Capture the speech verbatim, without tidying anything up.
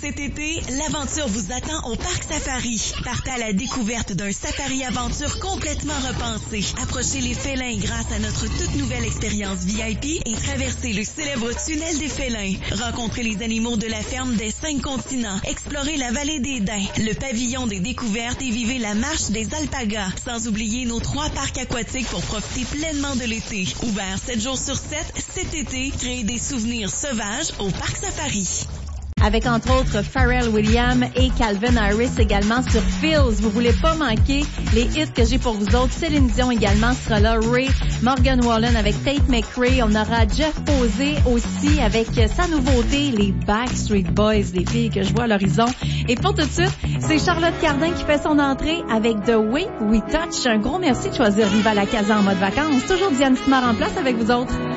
Cet été, l'aventure vous attend au Parc Safari. Partez à la découverte d'un safari-aventure complètement repensé. Approchez les félins grâce à notre toute nouvelle expérience V I P et traversez le célèbre tunnel des félins. Rencontrez les animaux de la ferme des cinq continents. Explorez la vallée des Daims, le pavillon des découvertes et vivez la marche des alpagas. Sans oublier nos trois parcs aquatiques pour profiter pleinement de l'été. Ouvert sept jours sur sept, cet été, créez des souvenirs sauvages au Parc Safari. Avec entre autres Pharrell Williams et Calvin Harris également sur Feels. Vous voulez pas manquer les hits que j'ai pour vous autres. Céline Dion également sera là. Ray, Morgan Wallen avec Tate McRae. On aura Jeff Posey aussi avec sa nouveauté, les Backstreet Boys, les filles que je vois à l'horizon. Et pour tout de suite, c'est Charlotte Cardin qui fait son entrée avec The Way We Touch. Un gros merci de choisir Viva la Casa en mode vacances. Toujours Diane Simard en place avec vous autres.